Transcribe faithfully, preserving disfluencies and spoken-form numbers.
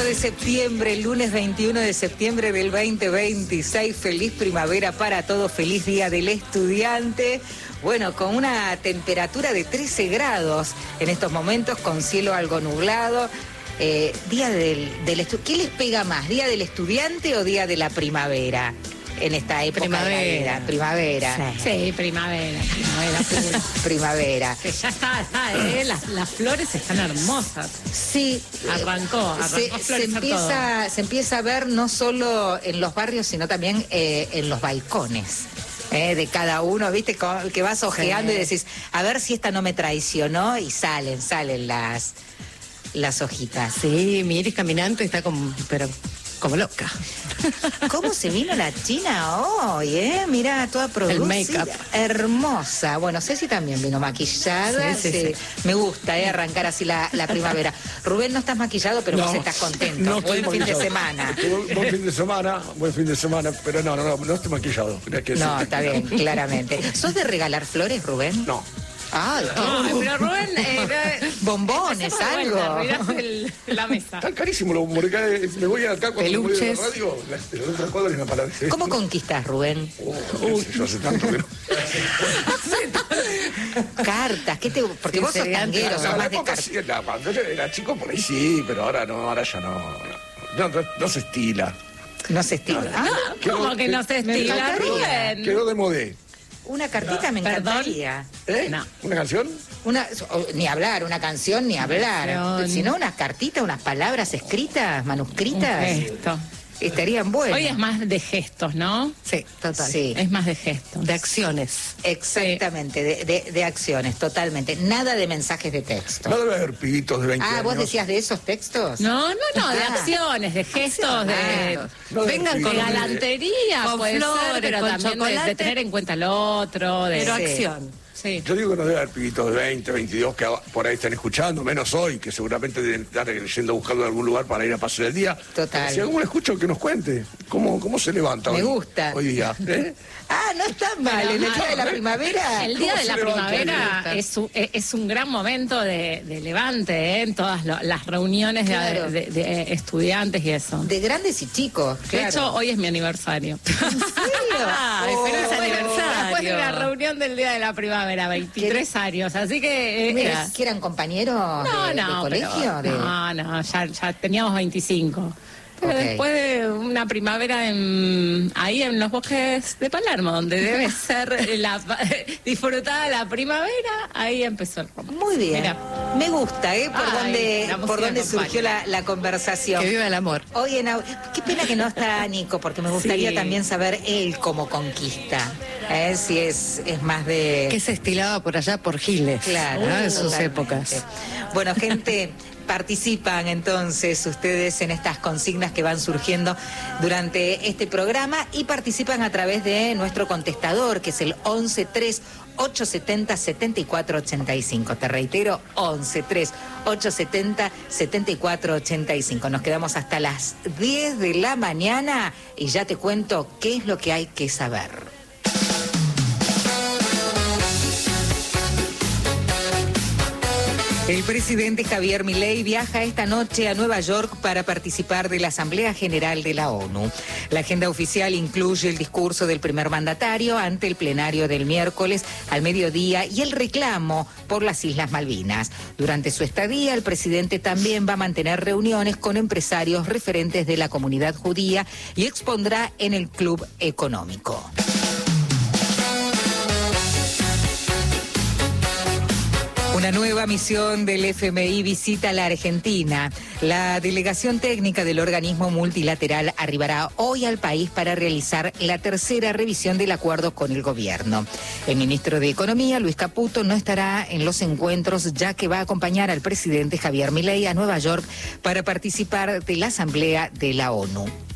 de septiembre, el lunes veintiuno de septiembre del veinte veintiséis. Feliz primavera para todos, feliz día del estudiante. Bueno, con una temperatura de trece grados en estos momentos, con cielo algo nublado. Eh, día del, del estu- ¿Qué les pega más, día del estudiante o día de la primavera? En esta época primavera. de la vida, primavera. Sí, sí, primavera, primavera pura. Primavera. Que ya está, está, ¿eh? Las, las flores están hermosas. Sí. Arrancó, arrancó se, a se, florecer empieza, todo. se empieza a ver no solo en los barrios, sino también eh, en los balcones. Eh, de cada uno, viste, Con- que vas ojeando Sí. y decís, a ver si esta no me traicionó, y salen, salen las, las hojitas. Sí, mi Iris caminante está como, pero como loca. ¿Cómo se vino la China hoy, eh? Mirá, toda producida. make-up. Hermosa. Bueno, Ceci también vino maquillada. Sí, sí, sí. sí. Me gusta, eh, arrancar así la, la primavera. Rubén, no estás maquillado, pero No, vos estás contento. no Buen estoy fin de maquillado. semana. Buen, buen fin de semana, buen fin de semana, pero no, no, no, no estoy maquillado. Mirá que No, sí. está bien, claramente. ¿Sos de regalar flores, Rubén? No. Ah, Ay, pero Rubén, eh, bombones, algo. arruinás el- la mesa. Está carísimo lo porque me voy acá cuando me voy de Peluches. la radio, la, de la otra cuadra es una palabra. ¿Cómo conquistas, Rubén? Oh, qué sé yo hace tanto que no. Cartas, ¿qué te...? Porque vos sos Sinceramente, tanguero, No, sos la más de época cartas. sí, la- cuando yo era chico por ahí sí, pero ahora no, ahora ya no. No, no, no se estila. No se estila. Ah, ¿Cómo que no se me estila, encantaría. Rubén? Quedó de modé. una cartita me Perdón. encantaría. ¿Eh? No. ¿Una canción? Una, o- ni hablar, una canción, ni hablar. Canción. Sino unas cartitas, unas palabras escritas, manuscritas, Esto. estarían buenas. Hoy es más de gestos, ¿no? Sí, total. Sí, Es más de gestos. De acciones. exactamente, de, de- de acciones, totalmente. Nada de mensajes de texto. No debe haber pibitos de veinte Ah, años. ¿vos decías de esos textos? No, no, no, de Ah. acciones, de gestos, de, Acciones. No de vengan con pibitos. galantería, Con puede flores, ser, pero con también de, de chocolate. tener en cuenta al otro, de Pero Sí. acción. sí. Yo digo que no debe haber pibitos de veinte, veintidós que por ahí están escuchando, menos hoy, que seguramente deben estar yendo a buscarlo en algún lugar para ir a pasar el día. Total. Si alguno escucho, que nos cuente cómo, cómo se levanta Me hoy, gusta. hoy día. ¿eh? Ah, no está mal, en el día de la primavera. El día ¿Cómo de la se levanta primavera ahí? es un, es un gran momento de, de levante, ¿eh? En todas lo- las reuniones de- Claro. de, de estudiantes y eso. De grandes y chicos, De claro. hecho, hoy es mi aniversario. ¿En serio? Ay, Oh. feliz aniversario. Después de la reunión del día de la primavera, veintitrés años. Así que. eh, Mira, es- ¿que eran compañeros no, de, de no, colegio? pero- De- no, no, ya, ya teníamos veinticinco. Pero Ok. después de una primavera en, ahí en los bosques de Palermo, donde debe ser la, disfrutada la primavera, ahí empezó el romance. Muy bien. Mira. Me gusta, ¿eh? Por Ay, dónde, la música por dónde acompaña. surgió la, la conversación. Que viva el amor. Hoy en au- Qué pena que no está Nico, porque me gustaría Sí. también saber él cómo conquista. ¿eh? Si es, es más de... Que se estilaba por allá por Giles. Claro, ¿no? En sus totalmente. épocas. Bueno, gente, participan entonces ustedes en estas consignas que van surgiendo durante este programa y participan a través de nuestro contestador, que es el once tres ocho setenta setenta y cuatro ochenta y cinco. Te reitero, once tres ocho setenta setenta y cuatro ochenta y cinco. Nos quedamos hasta las diez de la mañana y ya te cuento qué es lo que hay que saber. El presidente Javier Milei viaja esta noche a Nueva York para participar de la Asamblea General de la ONU. La agenda oficial incluye el discurso del primer mandatario ante el plenario del miércoles al mediodía y el reclamo por las Islas Malvinas. Durante su estadía, el presidente también va a mantener reuniones con empresarios referentes de la comunidad judía y expondrá en el Club Económico. Una nueva misión del F M I visita la Argentina. La delegación técnica del organismo multilateral arribará hoy al país para realizar la tercera revisión del acuerdo con el gobierno. El ministro de Economía, Luis Caputo, no estará en los encuentros ya que va a acompañar al presidente Javier Milei a Nueva York para participar de la Asamblea de la ONU.